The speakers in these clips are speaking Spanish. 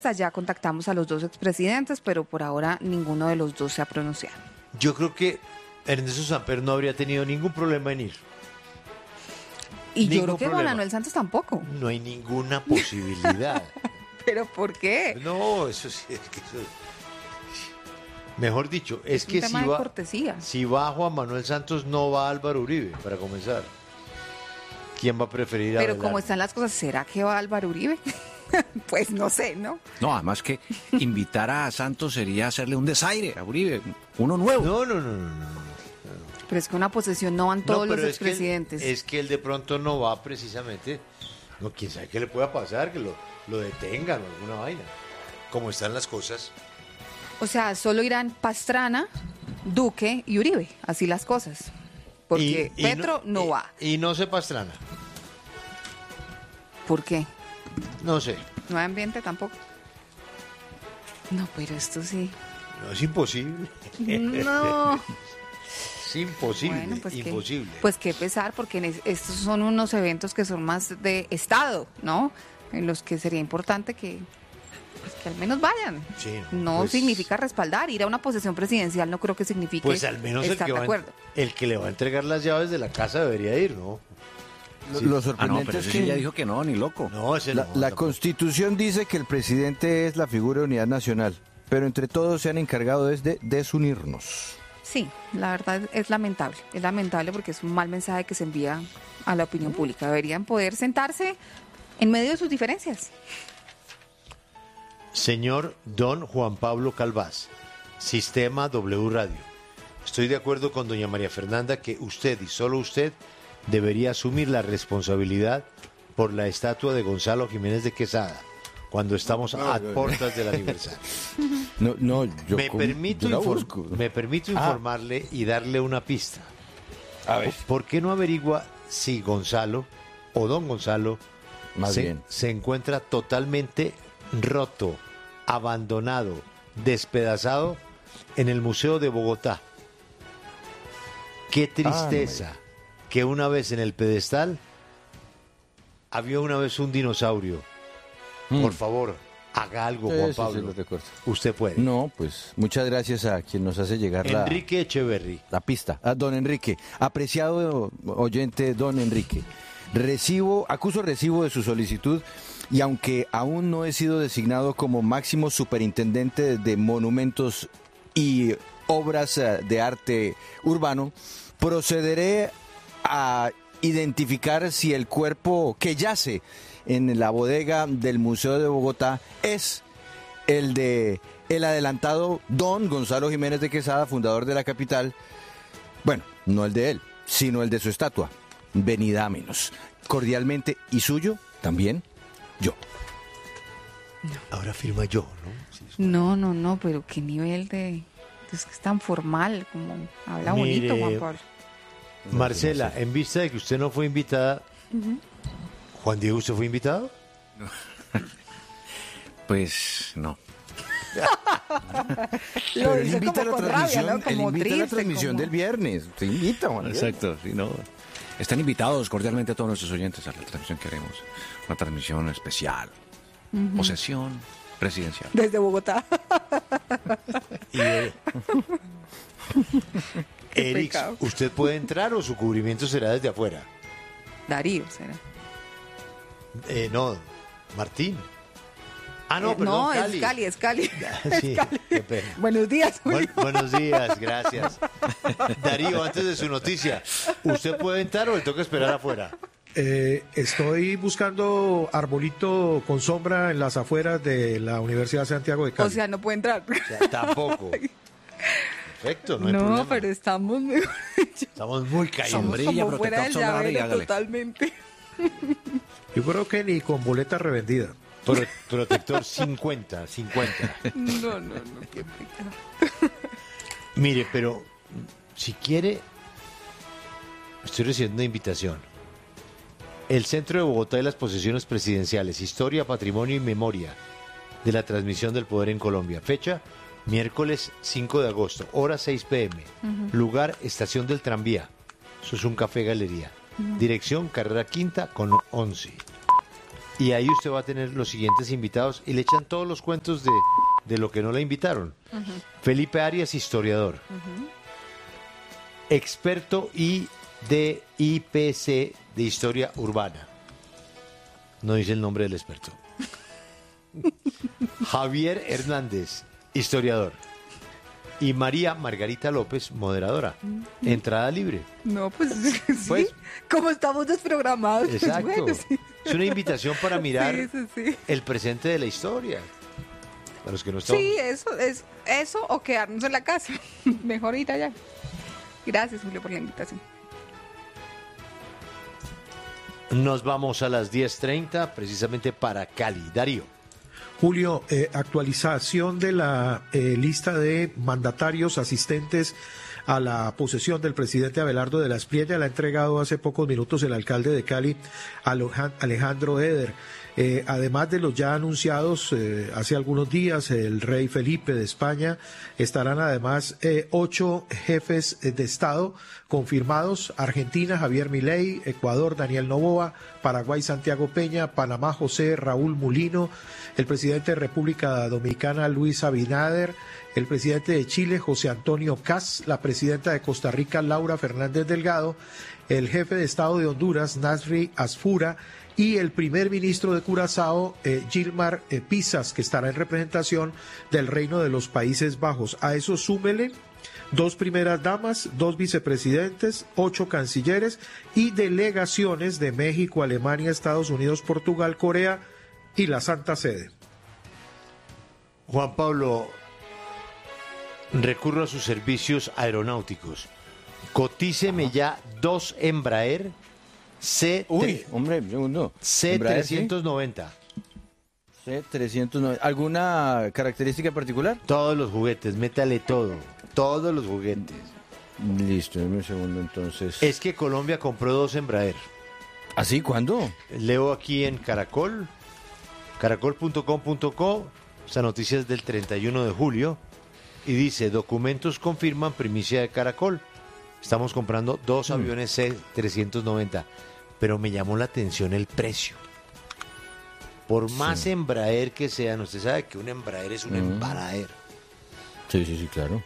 Ya contactamos a los dos expresidentes, pero por ahora ninguno de los dos se ha pronunciado. Yo creo que Ernesto Samper no habría tenido ningún problema en ir. Y Ningún yo creo que Juan problema. Manuel Santos tampoco. No hay ninguna posibilidad. ¿Pero por qué? No, eso sí, es que eso... Mejor dicho, es un que tema si de va, cortesía. si va Juan Manuel Santos, no va Álvaro Uribe, para comenzar. ¿Quién va a preferir a Pero Abelardo? como están las cosas, ¿será que va Álvaro Uribe? Pues no sé, ¿no? No, además que invitar a Santos sería hacerle un desaire a Uribe, uno nuevo. No. Pero es que una posesión no van todos los pero expresidentes. Es que él de pronto no va precisamente. No, quién sabe qué le pueda pasar, que lo detengan o alguna vaina. Como están las cosas. O sea, solo irán Pastrana, Duque y Uribe, así las cosas. Porque Y Petro no va. Y no se Pastrana. ¿Por qué? No sé. ¿No hay ambiente tampoco? No, pero esto sí. No, es imposible. No. Es imposible. Bueno, pues imposible. pues qué pesar, porque estos son unos eventos que son más de Estado, ¿no? En los que sería importante que al menos vayan. Sí, no pues- significa respaldar. Ir a una posesión presidencial no creo que signifique Pues al menos estar de acuerdo. el que le va a entregar las llaves de la casa debería ir, ¿no? Sí. Lo Ah, no, sorprendente pero es ese sí ya que dijo que no, ni loco. No, ese la, no. la tampoco. Constitución dice que el presidente es la figura de unidad nacional, pero entre todos se han encargado de desunirnos. Sí, la verdad es lamentable porque es un mal mensaje que se envía a la opinión pública. Deberían poder sentarse en medio de sus diferencias. Señor Don Juan Pablo Calvás, Sistema W Radio. Estoy de acuerdo con doña María Fernanda que usted y solo usted debería asumir la responsabilidad por la estatua de Gonzalo Jiménez de Quesada cuando estamos a puertas del aniversario. No, yo Me permito, yo la busco. informarle y darle una pista. A ver. ¿Por qué no averigua si Gonzalo o don Gonzalo Más bien. se encuentra totalmente roto, abandonado, despedazado en el Museo de Bogotá? Qué tristeza que una vez en el pedestal había una vez un dinosaurio. Por favor, haga algo, Sí, Juan sí, sí, Pablo. lo recuerdo. Usted puede. No, pues muchas gracias a quien nos hace llegar Enrique Echeverry. la pista. A don Enrique, apreciado oyente don Enrique. Acuso recibo de su solicitud y aunque aún no he sido designado como máximo superintendente de monumentos y obras de arte urbano, procederé a identificar si el cuerpo que yace en la bodega del Museo de Bogotá es el de el adelantado don Gonzalo Jiménez de Quesada, fundador de la capital. Bueno, no el de él, sino el de su estatua. Venida a menos. Cordialmente y suyo también yo. Ahora firma yo, ¿no? Sí, No, pero qué nivel de... Es que es tan formal, como habla Mire, bonito, Juan Pablo. Marcela, en vista de que usted no fue invitada, Juan Diego, ¿usted fue invitado? Pues no. Lo Pero él dice invita a como la con rabia, transmisión, ¿no? él Como invita a la triste, transmisión como- del viernes. Te invita, Juan Diego. Exacto, sí, no. Están invitados cordialmente a todos nuestros oyentes a la transmisión que haremos. Una transmisión especial. Posesión presidencial. Desde Bogotá. Y, Eric, pecado. ¿usted puede entrar o su cubrimiento será desde afuera? Darío, será. No, Martín. Ah, no, perdón, No, Cali. es Cali. Sí, qué pena. Buenos días, Julio. Buenos días, gracias. Darío, antes de su noticia, ¿usted puede entrar o le toca esperar afuera? Estoy buscando arbolito con sombra en las afueras de la Universidad de Santiago de Cali. O sea, no puede entrar. O sea, tampoco. Perfecto, no hay No, problema. pero estamos mejor dicho, Estamos muy caídos. Sombrilla, como fuera del protector solar y llavero hágale. totalmente. Yo creo que ni con boleta revendida. Protector 50. No, qué pecado. Mire, pero si quiere, estoy recibiendo una invitación. El Centro de Bogotá y las Posesiones Presidenciales, Historia, Patrimonio y Memoria de la Transmisión del Poder en Colombia. Fecha, miércoles 5 de agosto, hora 6 p.m. Lugar, Estación del Tranvía. Eso es un café galería. Dirección, Carrera Quinta con 11. Y ahí usted va a tener los siguientes invitados y le echan todos los cuentos de lo que no le invitaron. Felipe Arias, historiador. Experto de IPC de historia urbana. No dice el nombre del experto. Javier Hernández, historiador. Y María Margarita López, moderadora. Entrada libre. No, pues sí. Pues, como estamos desprogramados. pues, exacto. bueno, sí. Es una invitación para mirar Sí. el presente de la historia. Para los que no estamos. Sí, eso o quedarnos en la casa. Mejor ir allá. Gracias, Julio, por la invitación. Nos vamos a las 10:30, precisamente para Cali. Darío. Julio, actualización de la lista de mandatarios asistentes a la posesión del presidente Abelardo de la Espriella. La ha entregado hace pocos minutos el alcalde de Cali, Alejandro Eder. Además de los ya anunciados hace algunos días, el rey Felipe de España, estarán además 8 jefes de Estado confirmados: Argentina, Javier Milei; Ecuador, Daniel Noboa; Paraguay, Santiago Peña; Panamá, José Raúl Mulino; el presidente de República Dominicana, Luis Abinader; el presidente de Chile, José Antonio Kast; la presidenta de Costa Rica, Laura Fernández Delgado; el jefe de Estado de Honduras, Nasri Asfura; y el primer ministro de Curazao, Gilmar Pisas, que estará en representación del Reino de los Países Bajos. A eso súmele 2 primeras damas, 2 vicepresidentes, 8 cancilleres y delegaciones de México, Alemania, Estados Unidos, Portugal, Corea y la Santa Sede. Juan Pablo, recurro a sus servicios aeronáuticos. Cotíceme ya 2 Embraer segundo. C390. C390. ¿Alguna característica particular? Todos los juguetes, métale todo. Todos los juguetes. Listo, dame un segundo entonces. Es que Colombia compró 2 Embraer. ¿Así? ¿Cuándo? Leo aquí en Caracol, caracol.com.co, esta noticia es del 31 de julio, y dice: documentos confirman primicia de Caracol. Estamos comprando 2 aviones C390, pero me llamó la atención el precio. Por más Embraer que sean, usted sabe que un Embraer es un Embraer. Sí, claro.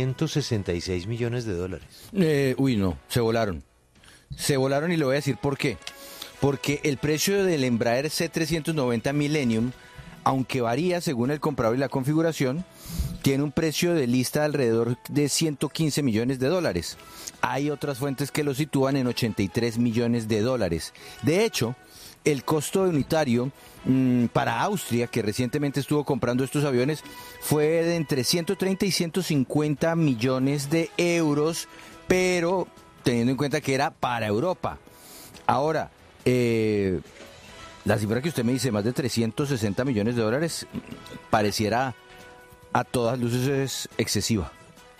366 millones de dólares. No, se volaron. Se volaron y le voy a decir por qué. Porque el precio del Embraer C390 Millennium, aunque varía según el comprador y la configuración, tiene un precio de lista de alrededor de 115 millones de dólares. Hay otras fuentes que lo sitúan en 83 millones de dólares. De hecho, el costo unitario para Austria, que recientemente estuvo comprando estos aviones, fue de entre 130 y 150 millones de euros, pero teniendo en cuenta que era para Europa. Ahora, la cifra que usted me dice, más de 360 millones de dólares, pareciera a todas luces es excesiva.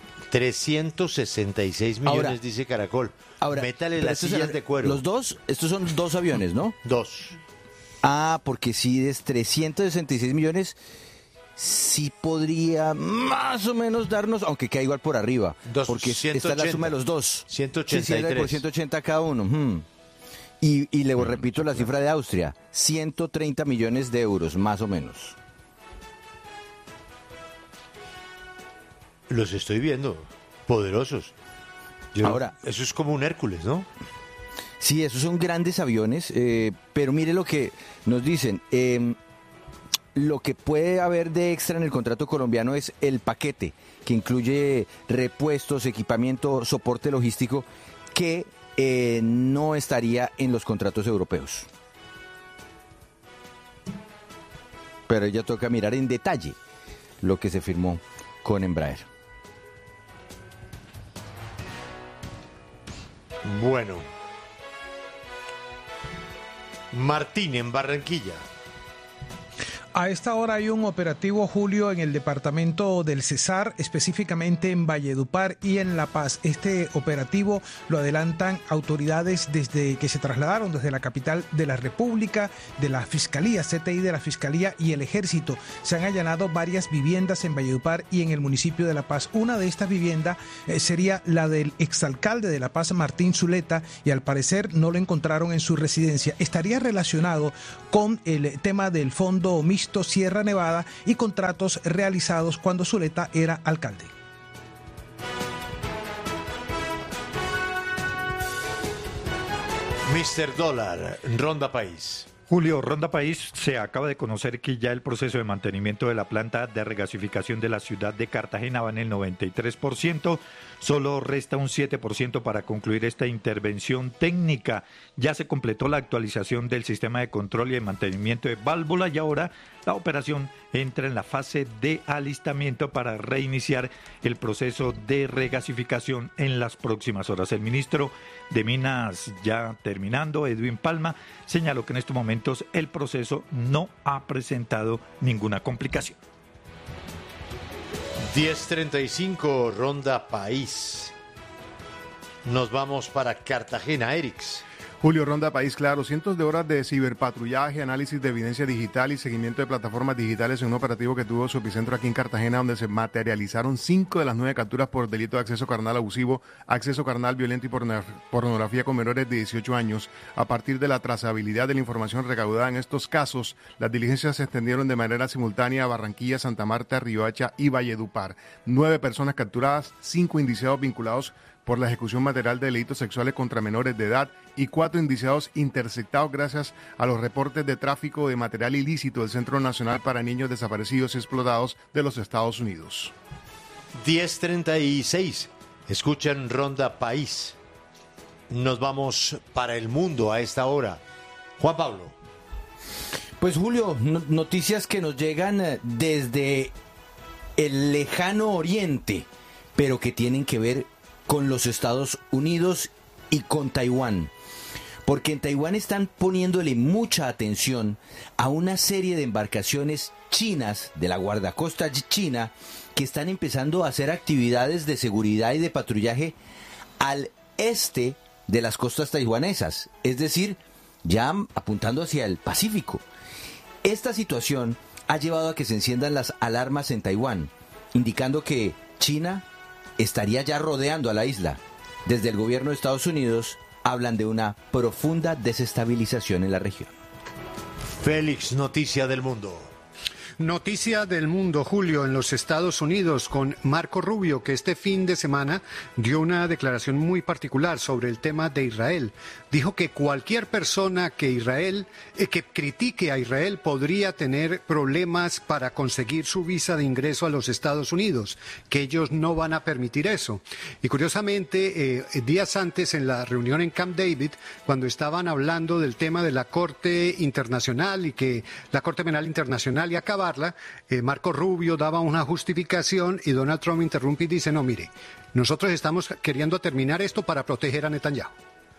366 millones, ahora, dice Caracol. Ahora, métale las sillas de cuero. Los dos, estos son 2 aviones, ¿no? 2. Ah, porque si es 366 millones, sí podría más o menos darnos, aunque queda igual por arriba. Porque 180. Esta es la suma de los dos. 183. Sí, por 180 cada uno. Y le repito la cifra de Austria, 130 millones de euros, más o menos. Los estoy viendo, poderosos. Ahora, eso es como un Hércules, ¿no? Sí, esos son grandes aviones, pero mire lo que nos dicen. Lo que puede haber de extra en el contrato colombiano es el paquete, que incluye repuestos, equipamiento, soporte logístico, que no estaría en los contratos europeos. Pero ya toca mirar en detalle lo que se firmó con Embraer. Bueno. Martín en Barranquilla. A esta hora hay un operativo, Julio, en el departamento del Cesar, específicamente en Valledupar y en La Paz. Este operativo lo adelantan autoridades desde que se trasladaron desde la capital de la República, de la Fiscalía, CTI de la Fiscalía y el Ejército. Se han allanado varias viviendas en Valledupar y en el municipio de La Paz. Una de estas viviendas sería la del exalcalde de La Paz, Martín Zuleta, y al parecer no lo encontraron en su residencia. Estaría relacionado con el tema del Fondo Mixto Sierra Nevada y contratos realizados cuando Zuleta era alcalde. Mr. Dólar, Ronda País. Julio, Ronda País, se acaba de conocer que ya el proceso de mantenimiento de la planta de regasificación de la ciudad de Cartagena va en el 93%, solo resta un 7% para concluir esta intervención técnica. Ya se completó la actualización del sistema de control y de mantenimiento de válvula y ahora la operación entra en la fase de alistamiento para reiniciar el proceso de regasificación en las próximas horas. El ministro de Minas, ya terminando, Edwin Palma, señaló que en estos momentos el proceso no ha presentado ninguna complicación. 10:35, Ronda País. Nos vamos para Cartagena, Erix. Julio, Ronda País, claro, cientos de horas de ciberpatrullaje, análisis de evidencia digital y seguimiento de plataformas digitales en un operativo que tuvo su epicentro aquí en Cartagena, donde se materializaron 5 de las 9 capturas por delito de acceso carnal abusivo, acceso carnal violento y pornografía con menores de 18 años. A partir de la trazabilidad de la información recaudada en estos casos, las diligencias se extendieron de manera simultánea a Barranquilla, Santa Marta, Riohacha y Valledupar. 9 personas capturadas, 5 indiciados vinculados por la ejecución material de delitos sexuales contra menores de edad y 4 indiciados interceptados gracias a los reportes de tráfico de material ilícito del Centro Nacional para Niños Desaparecidos y Explotados de los Estados Unidos. 10:36. Escuchan Ronda País. Nos vamos para el mundo a esta hora. Juan Pablo. Pues Julio, noticias que nos llegan desde el lejano oriente, pero que tienen que ver con los Estados Unidos y con Taiwán. Porque en Taiwán están poniéndole mucha atención a una serie de embarcaciones chinas de la guardacosta china que están empezando a hacer actividades de seguridad y de patrullaje al este de las costas taiwanesas, es decir, ya apuntando hacia el Pacífico. Esta situación ha llevado a que se enciendan las alarmas en Taiwán, indicando que China estaría ya rodeando a la isla. Desde el gobierno de Estados Unidos hablan de una profunda desestabilización en la región. Félix, noticia del mundo. Noticia del mundo, Julio, en los Estados Unidos con Marco Rubio, que este fin de semana dio una declaración muy particular sobre el tema de Israel. Dijo que cualquier persona que critique a Israel podría tener problemas para conseguir su visa de ingreso a los Estados Unidos, que ellos no van a permitir eso. Y curiosamente, días antes en la reunión en Camp David, cuando estaban hablando del tema de la Corte Internacional y que la Corte Penal Internacional y acabarla, Marco Rubio daba una justificación y Donald Trump interrumpe y dice, no, mire, nosotros estamos queriendo terminar esto para proteger a Netanyahu.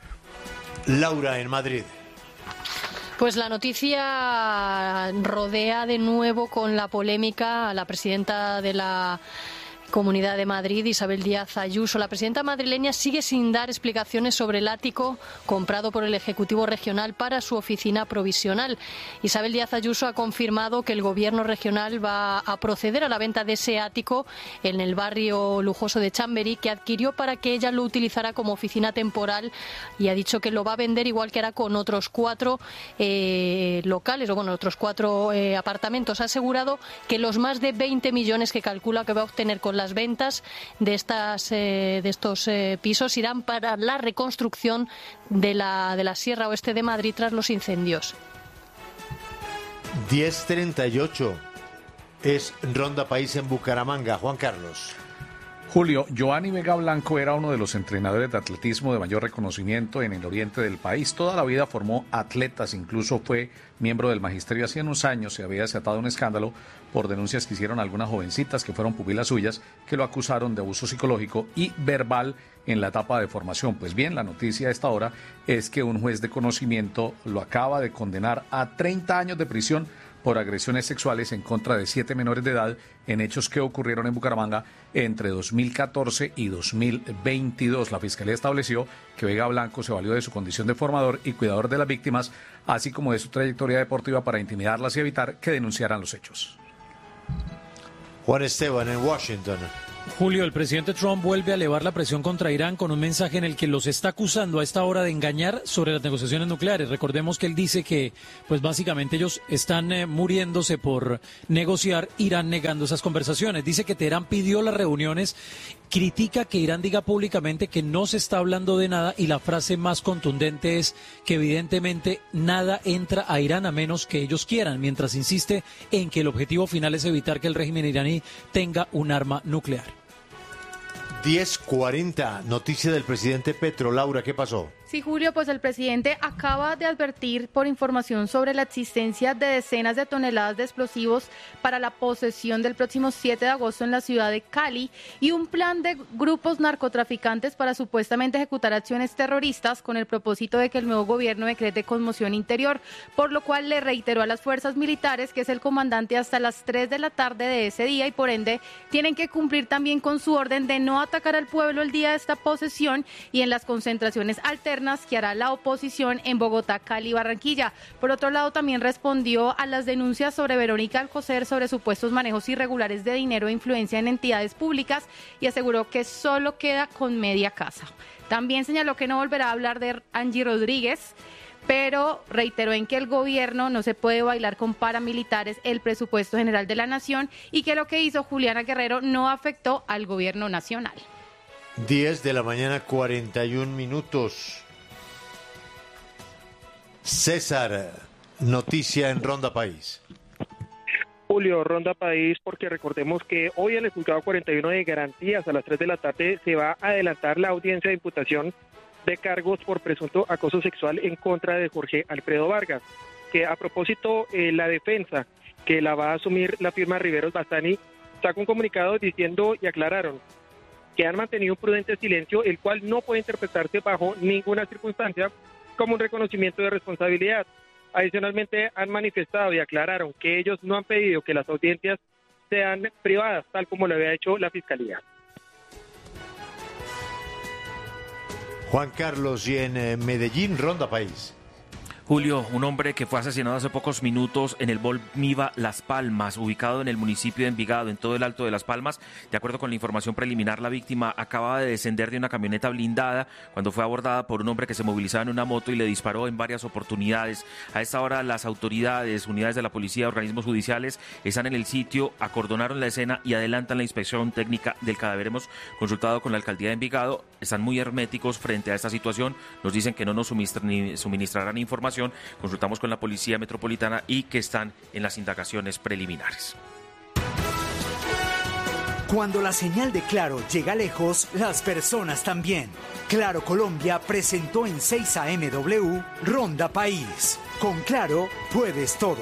Laura, en Madrid. Pues la noticia rodea de nuevo con la polémica a la presidenta de la Comunidad de Madrid, Isabel Díaz Ayuso. La presidenta madrileña sigue sin dar explicaciones sobre el ático comprado por el Ejecutivo Regional para su oficina provisional. Isabel Díaz Ayuso ha confirmado que el Gobierno regional va a proceder a la venta de ese ático en el barrio lujoso de Chamberí, que adquirió para que ella lo utilizara como oficina temporal, y ha dicho que lo va a vender igual que hará con otros 4 locales, o bueno, otros 4 apartamentos. Ha asegurado que los más de 20 millones que calcula que va a obtener con las ventas de estos pisos irán para la reconstrucción de la Sierra Oeste de Madrid tras los incendios. 10:38. Es Ronda País en Bucaramanga. Juan Carlos. Julio, Giovanni Vega Blanco era uno de los entrenadores de atletismo de mayor reconocimiento en el oriente del país. Toda la vida formó atletas, incluso fue miembro del magisterio. Hace unos años se había desatado un escándalo por denuncias que hicieron algunas jovencitas que fueron pupilas suyas, que lo acusaron de abuso psicológico y verbal en la etapa de formación. Pues bien, la noticia a esta hora es que un juez de conocimiento lo acaba de condenar a 30 años de prisión por agresiones sexuales en contra de 7 menores de edad en hechos que ocurrieron en Bucaramanga entre 2014 y 2022. La Fiscalía estableció que Vega Blanco se valió de su condición de formador y cuidador de las víctimas, así como de su trayectoria deportiva para intimidarlas y evitar que denunciaran los hechos. Juan Esteban en Washington. Julio, el presidente Trump vuelve a elevar la presión contra Irán con un mensaje en el que los está acusando a esta hora de engañar sobre las negociaciones nucleares. Recordemos que él dice que, pues básicamente ellos están muriéndose por negociar, Irán negando esas conversaciones. Dice que Teherán pidió las reuniones, critica que Irán diga públicamente que no se está hablando de nada y la frase más contundente es que evidentemente nada entra a Irán a menos que ellos quieran, mientras insiste en que el objetivo final es evitar que el régimen iraní tenga un arma nuclear. 10:40, noticia del presidente Petro. Laura, ¿qué pasó? Sí, Julio, pues el presidente acaba de advertir por información sobre la existencia de decenas de toneladas de explosivos para la posesión del próximo 7 de agosto en la ciudad de Cali y un plan de grupos narcotraficantes para supuestamente ejecutar acciones terroristas con el propósito de que el nuevo gobierno decrete conmoción interior, por lo cual le reiteró a las fuerzas militares que es el comandante hasta las 3 de la tarde de ese día y por ende tienen que cumplir también con su orden de no atacar al pueblo el día de esta posesión y en las concentraciones alternas que hará la oposición en Bogotá, Cali y Barranquilla. Por otro lado, también respondió a las denuncias sobre Verónica Alcocer sobre supuestos manejos irregulares de dinero e influencia en entidades públicas y aseguró que solo queda con media casa. También señaló que no volverá a hablar de Angie Rodríguez, pero reiteró en que el gobierno no se puede bailar con paramilitares el presupuesto general de la nación y que lo que hizo Juliana Guerrero no afectó al gobierno nacional. 10 de la mañana, 41 minutos. César, noticia en Ronda País. Julio, Ronda País, porque recordemos que hoy en el juzgado 41 de garantías a las 3 de la tarde se va a adelantar la audiencia de imputación de cargos por presunto acoso sexual en contra de Jorge Alfredo Vargas, que a propósito la defensa que la va a asumir la firma Riveros Bastani sacó un comunicado diciendo y aclararon que han mantenido un prudente silencio, el cual no puede interpretarse bajo ninguna circunstancia como un reconocimiento de responsabilidad. Adicionalmente, han manifestado y aclararon que ellos no han pedido que las audiencias sean privadas, tal como lo había hecho la Fiscalía. Juan Carlos, y en Medellín, Ronda País. Julio, un hombre que fue asesinado hace pocos minutos en el Bolmiva Las Palmas, ubicado en el municipio de Envigado, en todo el Alto de Las Palmas. De acuerdo con la información preliminar, la víctima acababa de descender de una camioneta blindada cuando fue abordada por un hombre que se movilizaba en una moto y le disparó en varias oportunidades. A esta hora, las autoridades, unidades de la policía, organismos judiciales están en el sitio, acordonaron la escena y adelantan la inspección técnica del cadáver. Hemos consultado con la alcaldía de Envigado, están muy herméticos frente a esta situación, nos dicen que no nos suministrarán información. Consultamos con la Policía Metropolitana y que están en las indagaciones preliminares. Cuando la señal de Claro llega lejos, las personas también. Claro Colombia presentó en 6 AM Ronda País. Con Claro puedes todo.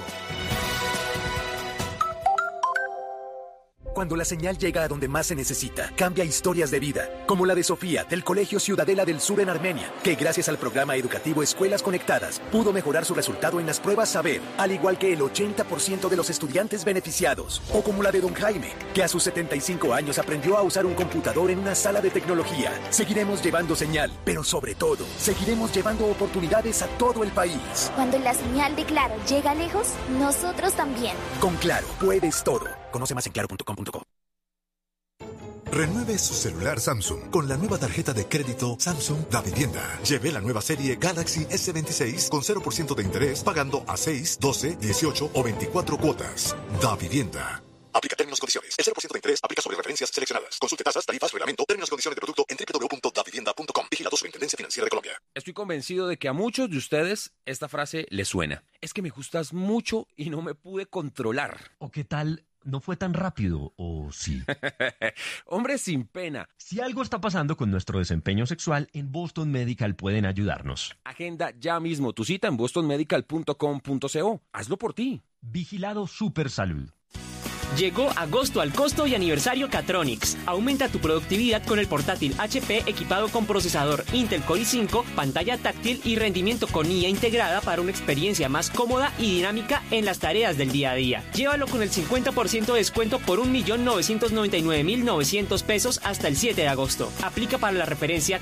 Cuando la señal llega a donde más se necesita, cambia historias de vida, como la de Sofía, del Colegio Ciudadela del Sur en Armenia, que gracias al programa educativo Escuelas Conectadas, pudo mejorar su resultado en las pruebas Saber, al igual que el 80% de los estudiantes beneficiados. O como la de don Jaime, que a sus 75 años aprendió a usar un computador en una sala de tecnología. Seguiremos llevando señal, pero sobre todo, seguiremos llevando oportunidades a todo el país. Cuando la señal de Claro llega lejos, nosotros también. Con Claro, puedes todo. Conoce más en claro.com.co. Renueve su celular Samsung con la nueva tarjeta de crédito Samsung Da Vivienda. Lleve la nueva serie Galaxy S26 con 0% de interés pagando a 6, 12, 18 o 24 cuotas. Da Vivienda. Aplica términos y condiciones. El 0% de interés aplica sobre referencias seleccionadas. Consulte tasas, tarifas, reglamento, términos y condiciones de producto en www.davivienda.com. Vigilado Superintendencia Financiera de Colombia. Estoy convencido de que a muchos de ustedes esta frase les suena. Es que me gustas mucho y no me pude controlar. ¿O qué tal? No fue tan rápido, ¿o sí? Hombre, sin pena. Si algo está pasando con nuestro desempeño sexual, en Boston Medical pueden ayudarnos. Agenda ya mismo tu cita en bostonmedical.com.co. Hazlo por ti. Vigilado Super Salud. Llegó agosto al costo y aniversario Catronics. Aumenta tu productividad con el portátil HP equipado con procesador Intel Core i5, pantalla táctil y rendimiento con IA integrada para una experiencia más cómoda y dinámica en las tareas del día a día. Llévalo con el 50% de descuento por 1.999.900 pesos hasta el 7 de agosto. Aplica para la referencia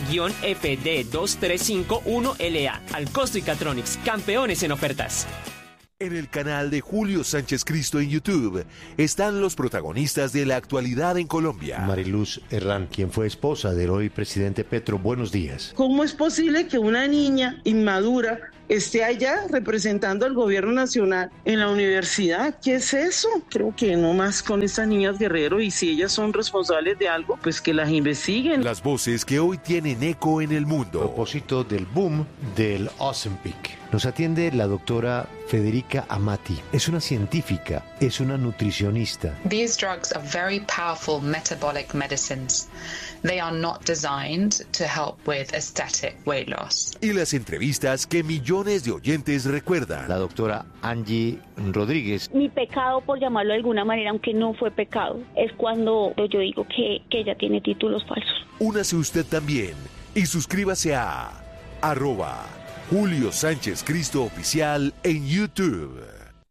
15-FD2351LA. Al costo y Catronics, campeones en ofertas. En el canal de Julio Sánchez Cristo en YouTube están los protagonistas de la actualidad en Colombia. Mariluz Herrán, quien fue esposa del hoy presidente Petro, buenos días. ¿Cómo es posible que una niña inmadura esté allá representando al gobierno nacional en la universidad? ¿Qué es eso? Creo que no más con estas niñas Guerrero, y si ellas son responsables de algo, pues que las investiguen. Las voces que hoy tienen eco en el mundo. A propósito del boom del Ozempic, nos atiende la doctora Federica Amati. Es una científica, es una nutricionista. These drugs are very powerful metabolic medicines. They are not designed to help with aesthetic weight loss. Y las entrevistas que millones de oyentes recuerdan. La doctora Angie Rodríguez. Mi pecado, por llamarlo de alguna manera, aunque no fue pecado, es cuando yo digo que ella tiene títulos falsos. Únase usted también y suscríbase a @Julio Sánchez Cristo Oficial en YouTube.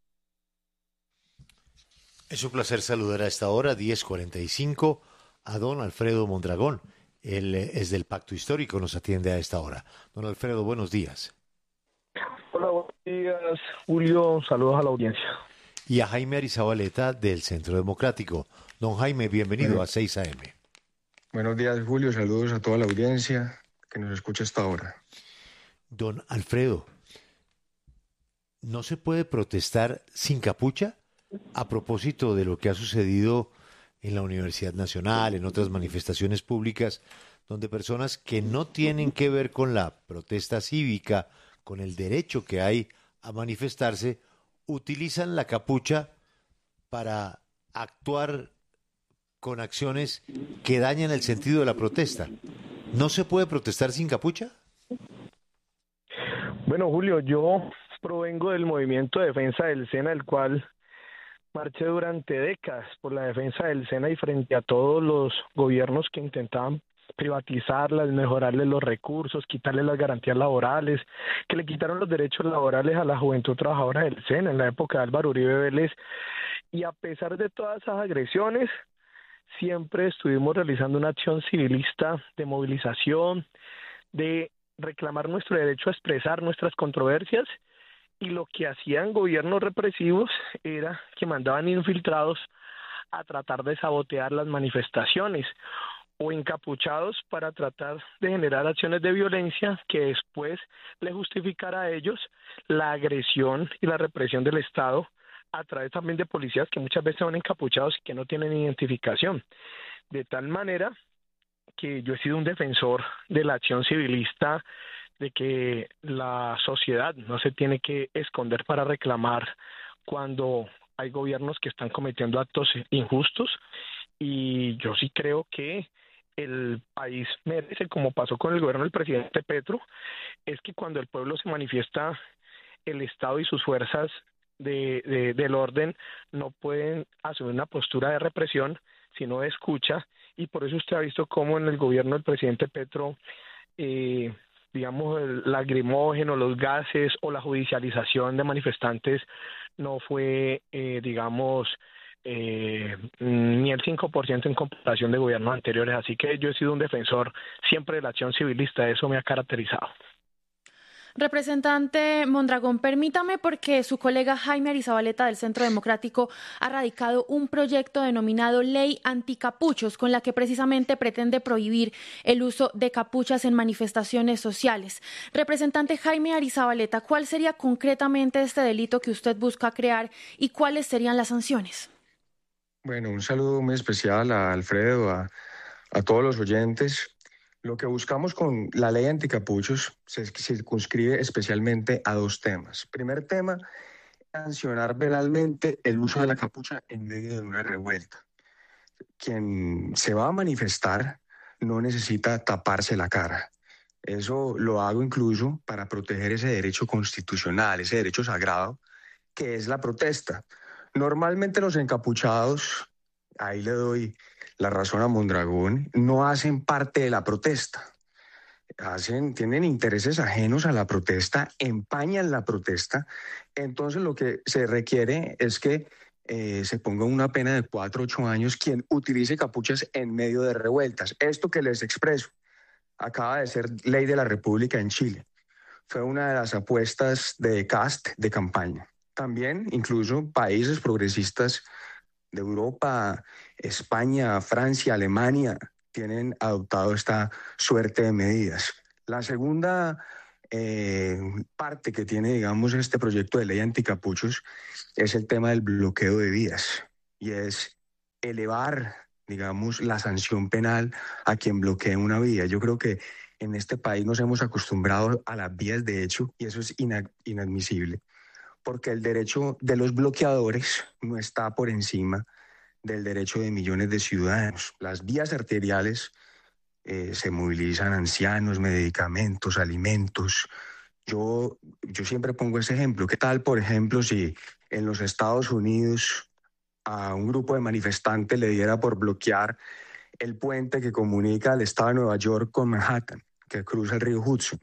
Es un placer saludar a esta hora, 10:45, a don Alfredo Mondragón. Él es del Pacto Histórico, nos atiende a esta hora. Don Alfredo, buenos días. Hola, buenos días, Julio. Saludos a la audiencia. Y a Jaime Arizabaleta del Centro Democrático. Don Jaime, bienvenido a 6 AM. Buenos días, Julio. Saludos a toda la audiencia que nos escucha hasta ahora. Don Alfredo, ¿no se puede protestar sin capucha? A propósito de lo que ha sucedido en la Universidad Nacional, en otras manifestaciones públicas, donde personas que no tienen que ver con la protesta cívica, con el derecho que hay a manifestarse, utilizan la capucha para actuar con acciones que dañan el sentido de la protesta. ¿No se puede protestar sin capucha? Bueno, Julio, yo provengo del movimiento de defensa del SENA, el cual marché durante décadas por la defensa del SENA y frente a todos los gobiernos que intentaban privatizarlas, mejorarles los recursos, quitarles las garantías laborales, que le quitaron los derechos laborales a la juventud trabajadora del SENA en la época de Álvaro Uribe Vélez. Y a pesar de todas esas agresiones, siempre estuvimos realizando una acción civilista de movilización, de reclamar nuestro derecho a expresar nuestras controversias, y lo que hacían gobiernos represivos era que mandaban infiltrados a tratar de sabotear las manifestaciones o encapuchados para tratar de generar acciones de violencia que después le justificara a ellos la agresión y la represión del Estado a través también de policías que muchas veces son encapuchados y que no tienen identificación. De tal manera que yo he sido un defensor de la acción civilista, de que la sociedad no se tiene que esconder para reclamar cuando hay gobiernos que están cometiendo actos injustos, y yo sí creo que el país merece, como pasó con el gobierno del presidente Petro, es que cuando el pueblo se manifiesta, el Estado y sus fuerzas del orden no pueden asumir una postura de represión, sino de escucha, y por eso usted ha visto cómo en el gobierno del presidente Petro digamos, el lacrimógeno, los gases o la judicialización de manifestantes no fue, digamos, ni el 5% en comparación de gobiernos anteriores. Así que yo he sido un defensor siempre de la acción civilista, eso me ha caracterizado. Representante Mondragón, permítame, porque su colega Jaime Arizabaleta del Centro Democrático ha radicado un proyecto denominado Ley Anticapuchos, con la que precisamente pretende prohibir el uso de capuchas en manifestaciones sociales. Representante Jaime Arizabaleta, ¿cuál sería concretamente este delito que usted busca crear y cuáles serían las sanciones? Bueno, un saludo muy especial a Alfredo, a todos los oyentes. Lo que buscamos con la ley anticapuchos se circunscribe especialmente a dos temas. Primer tema, sancionar penalmente el uso de la capucha en medio de una revuelta. Quien se va a manifestar no necesita taparse la cara. Eso lo hago incluso para proteger ese derecho constitucional, ese derecho sagrado que es la protesta. Normalmente los encapuchados, ahí le doy la razón a Mondragón, no hacen parte de la protesta. Tienen intereses ajenos a la protesta, empañan la protesta. Entonces lo que se requiere es que se ponga una pena de 4 a 8 años quien utilice capuchas en medio de revueltas. Esto que les expreso acaba de ser ley de la República en Chile. Fue una de las apuestas de Cast de campaña. También incluso países progresistas de Europa, España, Francia, Alemania, tienen adoptado esta suerte de medidas. La segunda parte que tiene, digamos, este proyecto de ley anticapuchos es el tema del bloqueo de vías y es elevar, digamos, la sanción penal a quien bloquee una vía. Yo creo que en este país nos hemos acostumbrado a las vías de hecho y eso es inadmisible, porque el derecho de los bloqueadores no está por encima del derecho de millones de ciudadanos. Las vías arteriales se movilizan ancianos, medicamentos, alimentos. Yo siempre pongo ese ejemplo. ¿Qué tal, por ejemplo, si en los Estados Unidos a un grupo de manifestantes le diera por bloquear el puente que comunica al estado de Nueva York con Manhattan, que cruza el río Hudson?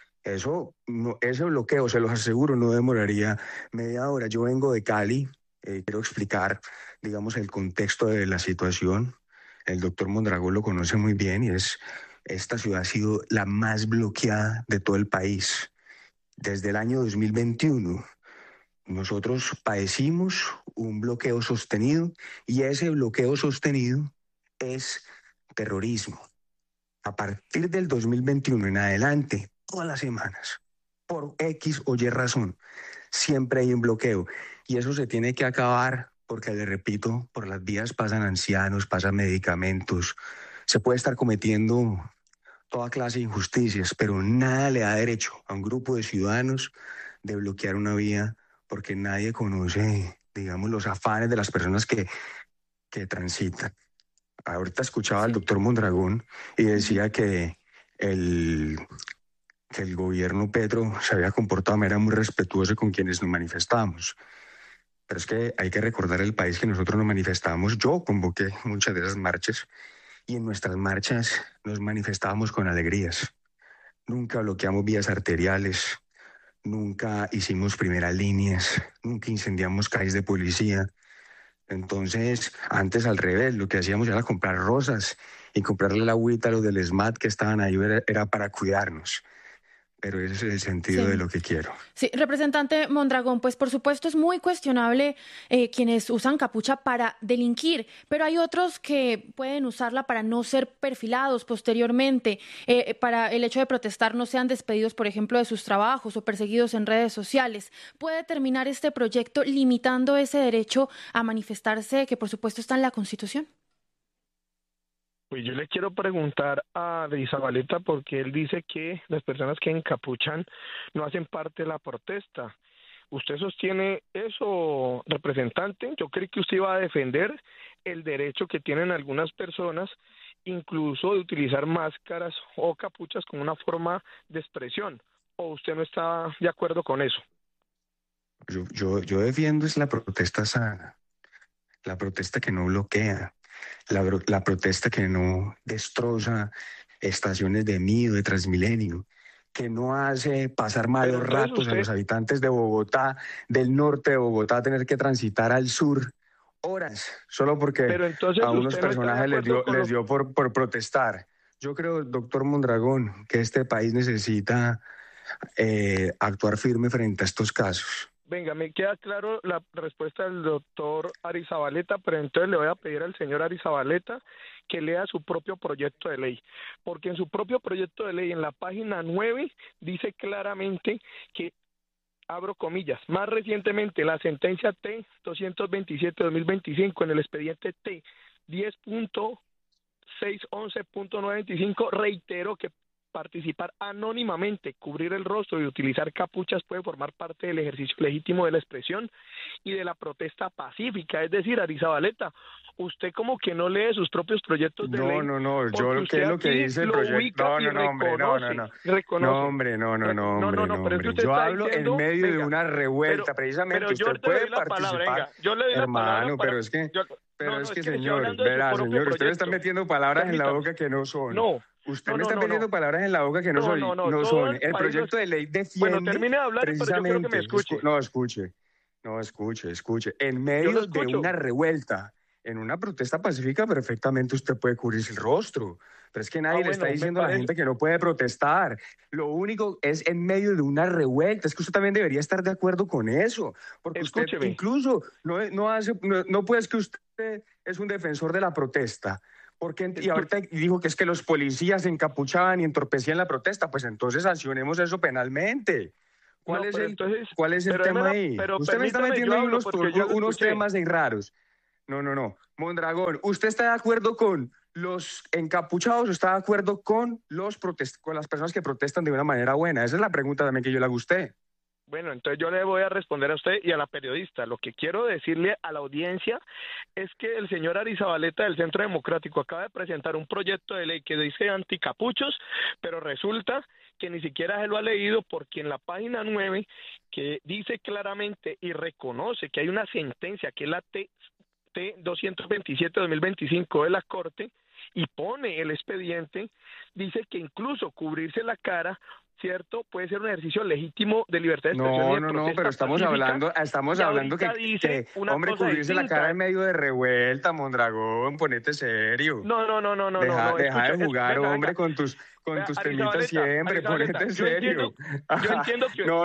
Ese bloqueo, se los aseguro, no demoraría media hora. Yo vengo de Cali, quiero explicar, digamos, el contexto de la situación. El doctor Mondragón lo conoce muy bien y esta ciudad ha sido la más bloqueada de todo el país. Desde el año 2021, nosotros padecimos un bloqueo sostenido y ese bloqueo sostenido es terrorismo. A partir del 2021 en adelante, todas las semanas, por X o Y razón, siempre hay un bloqueo. Y eso se tiene que acabar porque, le repito, por las vías pasan ancianos, pasan medicamentos. Se puede estar cometiendo toda clase de injusticias, pero nada le da derecho a un grupo de ciudadanos de bloquear una vía porque nadie conoce, digamos, los afanes de las personas que transitan. Ahorita escuchaba al doctor Mondragón y decía que el gobierno Petro se había comportado de manera muy respetuosa con quienes nos manifestamos. Pero es que hay que recordar el país que nosotros nos manifestamos. Yo convoqué muchas de esas marchas y en nuestras marchas nos manifestábamos con alegrías. Nunca bloqueamos vías arteriales, nunca hicimos primeras líneas, nunca incendiamos calles de policía. Entonces, antes al revés, lo que hacíamos era comprar rosas y comprarle la agüita a los del SMAT que estaban ahí, era para cuidarnos. Pero ese es el sentido de lo que quiero. Sí, representante Mondragón, pues por supuesto es muy cuestionable quienes usan capucha para delinquir, pero hay otros que pueden usarla para no ser perfilados posteriormente, para el hecho de protestar no sean despedidos, por ejemplo, de sus trabajos o perseguidos en redes sociales. ¿Puede terminar este proyecto limitando ese derecho a manifestarse, que por supuesto está en la Constitución? Pues yo le quiero preguntar a Arizabaleta porque él dice que las personas que encapuchan no hacen parte de la protesta. ¿Usted sostiene eso, representante? Yo creí que usted iba a defender el derecho que tienen algunas personas, incluso de utilizar máscaras o capuchas como una forma de expresión. ¿O usted no está de acuerdo con eso? Yo defiendo es la protesta sana, la protesta que no bloquea. La protesta que no destroza estaciones de Mido, de Transmilenio, que no hace pasar malos ratos a los habitantes de Bogotá, del norte de Bogotá, tener que transitar al sur horas, solo porque a unos personajes les dio por protestar. Yo creo, doctor Mondragón, que este país necesita actuar firme frente a estos casos. Venga, me queda claro la respuesta del doctor Arizabaleta, pero entonces le voy a pedir al señor Arizabaleta que lea su propio proyecto de ley, porque en su propio proyecto de ley, en la página 9, dice claramente que, abro comillas, más recientemente la sentencia T-227-2025 en el expediente T-10.611.925 reiteró que participar anónimamente, cubrir el rostro y utilizar capuchas puede formar parte del ejercicio legítimo de la expresión y de la protesta pacífica. Es decir, Arrizabalaga, usted como que no lee sus propios proyectos de ley. No, yo lo que dice el proyecto. Yo hablo en medio de una revuelta, precisamente. Usted puede participar. Yo le doy la palabra. Hermano, pero es que, señor, usted me está metiendo palabras en la boca que no son. Usted me está metiendo palabras en la boca que no son. El proyecto de ley defiende. Bueno, termine de hablar, pero yo quiero que me escuche. Escuche. En medio de una revuelta, en una protesta pacífica, perfectamente usted puede cubrirse el rostro. Pero es que nadie le está diciendo a la gente que no puede protestar. Lo único es en medio de una revuelta. Es que usted también debería estar de acuerdo con eso. Porque usted incluso no puede, es que usted es un defensor de la protesta. Y ahorita dijo que es que los policías se encapuchaban y entorpecían la protesta. Pues entonces sancionemos eso penalmente. ¿Cuál es el tema ahí? Usted me está metiendo ahí unos temas ahí raros. No. Mondragón, ¿usted está de acuerdo con los encapuchados o está de acuerdo con con las personas que protestan de una manera buena? Esa es la pregunta también que yo le hago a usted. Bueno, entonces yo le voy a responder a usted y a la periodista. Lo que quiero decirle a la audiencia es que el señor Arrizabalaga del Centro Democrático acaba de presentar un proyecto de ley que dice anticapuchos, pero resulta que ni siquiera se lo ha leído, porque en la página 9, que dice claramente y reconoce que hay una sentencia, que es la T-227-2025 de la Corte, y pone el expediente, dice que incluso cubrirse la cara, ¿cierto?, puede ser un ejercicio legítimo de libertad de expresión. No, pero estamos hablando que hombre, cubrirse la cara en medio de revuelta, Mondragón, ponete serio. No. Deja de jugar, hombre, con tus temitas siempre, ponete serio. Yo entiendo que... No,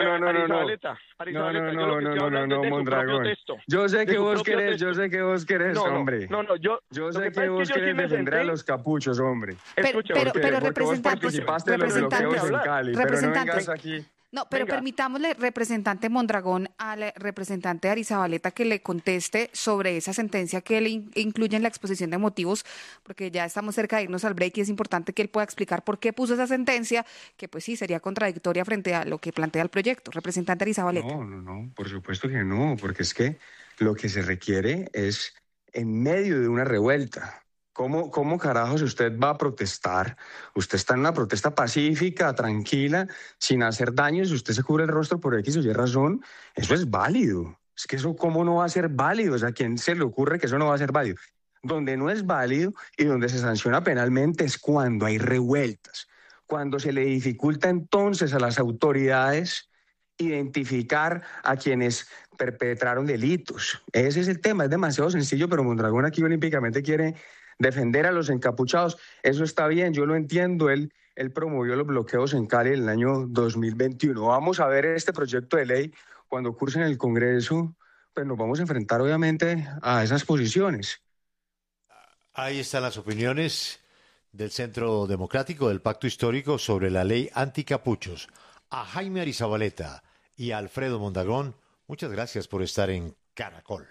Mondragón. Yo sé que vos querés, hombre. Yo sé que vos querés defender a los capuchos, hombre. Pero representante, participaste en los bloqueos en Cali, pero no vengas aquí. No, pero permitámosle, representante Mondragón, al representante Arrizabalaga que le conteste sobre esa sentencia que él incluye en la exposición de motivos, porque ya estamos cerca de irnos al break y es importante que él pueda explicar por qué puso esa sentencia, que pues sí, sería contradictoria frente a lo que plantea el proyecto. Representante Arrizabalaga. No, por supuesto que no, porque es que lo que se requiere es en medio de una revuelta. ¿Cómo carajos usted va a protestar? Usted está en una protesta pacífica, tranquila, sin hacer daño. Si usted se cubre el rostro por X o Y razón, eso es válido. Es que eso, ¿cómo no va a ser válido? O sea, ¿a quién se le ocurre que eso no va a ser válido? Donde no es válido y donde se sanciona penalmente es cuando hay revueltas. Cuando se le dificulta entonces a las autoridades identificar a quienes perpetraron delitos. Ese es el tema, es demasiado sencillo, pero Mondragón aquí olímpicamente quiere defender a los encapuchados. Eso está bien, yo lo entiendo. Él promovió los bloqueos en Cali en el año 2021. Vamos a ver este proyecto de ley cuando curse en el Congreso, pues nos vamos a enfrentar obviamente a esas posiciones. Ahí están las opiniones del Centro Democrático, del Pacto Histórico, sobre la ley anticapuchos. A Jaime Arrizabalaga y a Alfredo Mondragón, muchas gracias por estar en Caracol.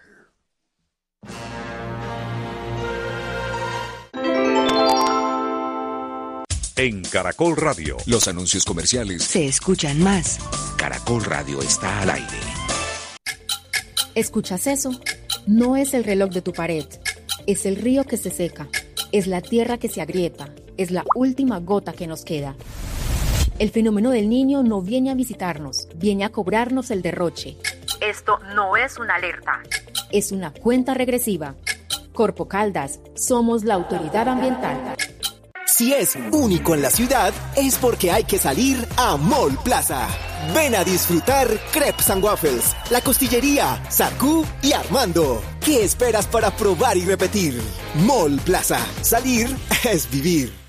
En Caracol Radio, los anuncios comerciales se escuchan más. Caracol Radio está al aire. ¿Escuchas eso? No es el reloj de tu pared, es el río que se seca, es la tierra que se agrieta, es la última gota que nos queda. El fenómeno del Niño no viene a visitarnos, viene a cobrarnos el derroche. Esto no es una alerta, es una cuenta regresiva. Corpo Caldas, somos la autoridad ambiental. Si es único en la ciudad, es porque hay que salir a Mall Plaza. Ven a disfrutar Crepes and Waffles, La Costillería, Sarkú y Armando. ¿Qué esperas para probar y repetir? Mall Plaza. Salir es vivir.